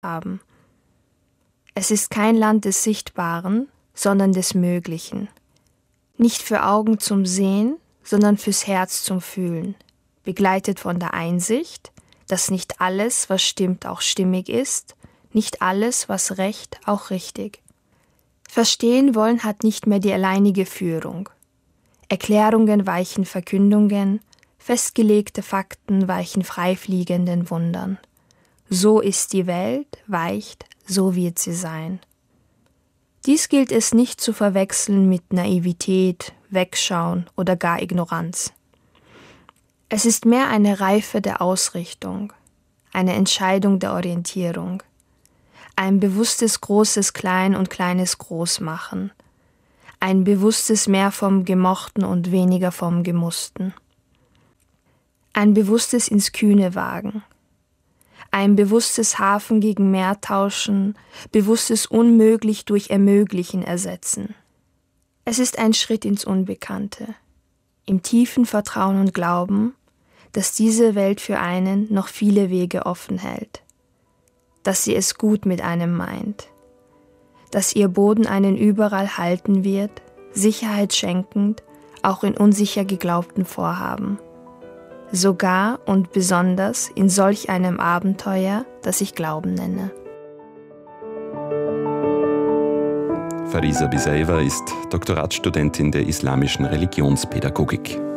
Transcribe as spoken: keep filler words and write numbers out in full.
haben. Es ist kein Land des Sichtbaren, sondern des Möglichen. Nicht für Augen zum Sehen, sondern fürs Herz zum Fühlen. Begleitet von der Einsicht, dass nicht alles, was stimmt, auch stimmig ist, nicht alles, was recht, auch richtig. Verstehen wollen hat nicht mehr die alleinige Führung. Erklärungen weichen Verkündungen, festgelegte Fakten weichen freifliegenden Wundern. So ist die Welt, weicht, so wird sie sein. Dies gilt es nicht zu verwechseln mit Naivität, Wegschauen oder gar Ignoranz. Es ist mehr eine Reife der Ausrichtung, eine Entscheidung der Orientierung, ein bewusstes großes Klein und kleines Großmachen, ein bewusstes Mehr vom Gemochten und weniger vom Gemussten, ein bewusstes ins Kühne wagen, ein bewusstes Hafen gegen Meer tauschen, bewusstes Unmöglich durch Ermöglichen ersetzen. Es ist ein Schritt ins Unbekannte, im tiefen Vertrauen und Glauben, dass diese Welt für einen noch viele Wege offen hält, dass sie es gut mit einem meint, dass ihr Boden einen überall halten wird, Sicherheit schenkend, auch in unsicher geglaubten Vorhaben. Sogar und besonders in solch einem Abenteuer, das ich Glauben nenne. Farisa Biseiwa ist Doktoratsstudentin der islamischen Religionspädagogik.